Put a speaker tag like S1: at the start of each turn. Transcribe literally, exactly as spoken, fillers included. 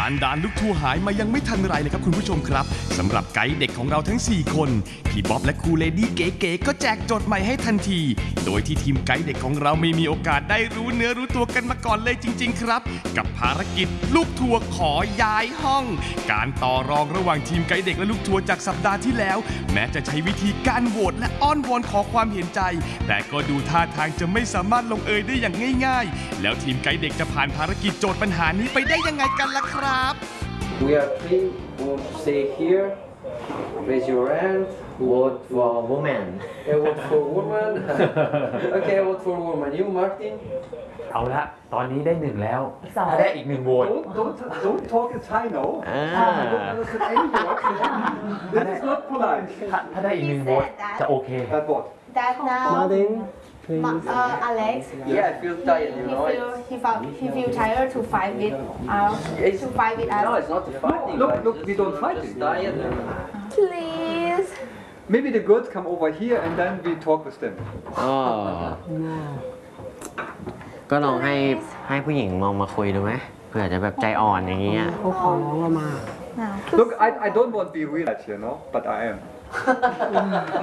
S1: านดานลูกทัวร์หายมายังไม่ทันไรเลยครับคุณผู้ชมครับสำหรับไกด์เด็กของเราทั้งสี่คนพี่บ๊อบและครูเลดี้เก๋ๆก็แจกโจทย์ใหม่ให้ทันทีโดยที่ทีมไกด์เด็กของเราไม่มีโอกาสได้รู้เนื้อรู้ตัวกันมาก่อนเลยจริงๆครับกับภารกิจลูกทัวร์ขอย้ายห้องการต่อรองระหว่างทีมไกด์เด็กและลูกทัวร์จากสัปดาห์ที่แล้วแม้จะใช้วิธีการโหวตและอ้อนวอนขอความเห็นใจแต่ก็ดูท่าทางจะไม่สามารถลงเอยได้อย่างง่ายๆแล้วทีมไกด์เด็กจะผ่านภารกิจโจทย์ปัญหานี้ไปได้ยังไงกันล่ะครับ
S2: We are three who stay here. Raise your hand.
S3: Vote for woman.
S2: Okay, vote for woman. Okay, vote for woman. You, Martin?
S4: เอาละตอนนี้ได้หนึ่งแล้วถ้าได้อีกหนึ่งโหวต
S5: Don't, don't, don't talk in Thai, no.
S3: Ah.
S5: I don't understand any word. This is not polite.
S4: ถ้าถ้าได้อีกหนึ่งโหวตจะโอเค
S5: That what?
S6: That now,
S3: Martin,
S6: Ma- uh, Alex,
S2: Yeah, I feel tired,
S6: he
S2: you know.
S6: feel he felt he feel tired to fight with us
S2: It's,
S6: to fight with
S2: no,
S6: us.
S2: it's not fighting.
S5: look,
S2: like,
S5: look,
S2: just-
S5: we don't fight
S2: Just
S5: it.
S2: tired. and-
S6: Please.
S5: Maybe the girls come over here and then we talk with them.
S3: อ๋อก็ลองให้ให้ผู้หญิงลองมาคุยดูไหมเผื่อจะแบบใจอ่อนอย่างเงี้ย
S6: Now,
S5: Look, I, I don't want to be real, you know, but I am.